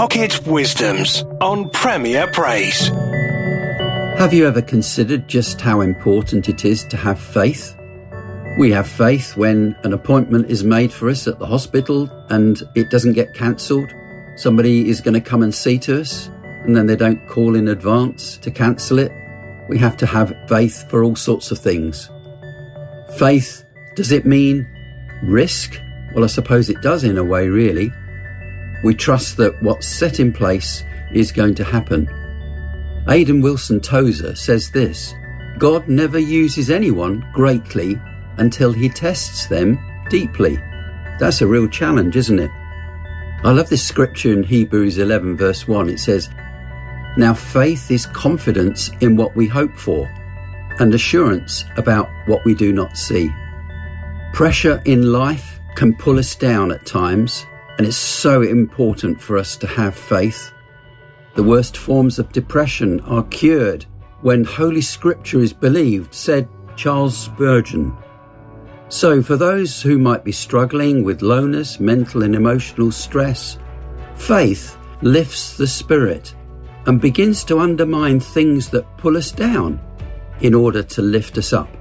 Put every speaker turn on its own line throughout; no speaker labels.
Pocket Wisdoms on Premier Praise.
Have you ever considered just how important it is to have faith? We have faith when an appointment is made for us at the hospital and it doesn't get cancelled. Somebody is going to come and see to us and then they don't call in advance to cancel it. We have to have faith for all sorts of things. Faith, does it mean risk? Well, I suppose it does in a way, really. We trust that what's set in place is going to happen. Aidan Wilson Tozer says this: God never uses anyone greatly until he tests them deeply. That's a real challenge, isn't it? I love this scripture in Hebrews 11 verse 1. It says, "Now faith is confidence in what we hope for and assurance about what we do not see." Pressure in life can pull us down at times, and it's so important for us to have faith. The worst forms of depression are cured when Holy Scripture is believed, said Charles Spurgeon. So for those who might be struggling with lowness, mental and emotional stress, faith lifts the spirit and begins to undermine things that pull us down in order to lift us up.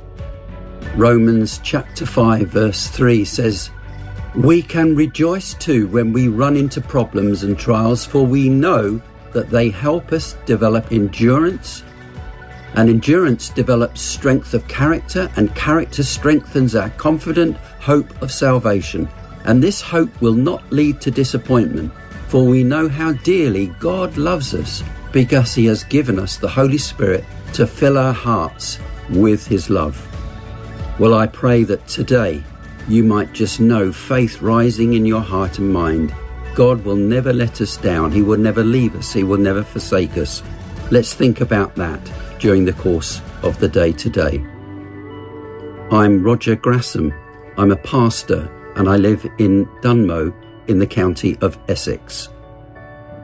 Romans chapter 5 verse 3 says, "We can rejoice too when we run into problems and trials, for we know that they help us develop endurance, and endurance develops strength of character, and character strengthens our confident hope of salvation. And this hope will not lead to disappointment, for we know how dearly God loves us, because he has given us the Holy Spirit to fill our hearts with his love." Well, I pray that today you might just know faith rising in your heart and mind. God will never let us down. He will never leave us. He will never forsake us. Let's think about that during the course of the day today. I'm Roger Grassam. I'm a pastor and I live in Dunmow in the county of Essex.